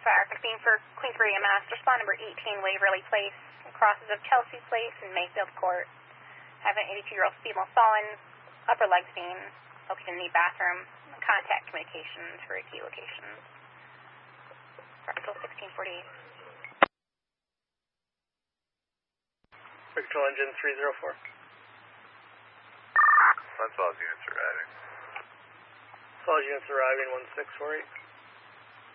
Fire 15 for Queen 3 EMS. Respond number 18, Waverly Place, crosses of Chelsea Place and Mayfield Court. Have an 82-year-old female fallen, upper leg seen, located in the bathroom. Contact communications for key locations. Brexel 1648. Control engine 304. Falls units arriving. Falls units arriving 1648.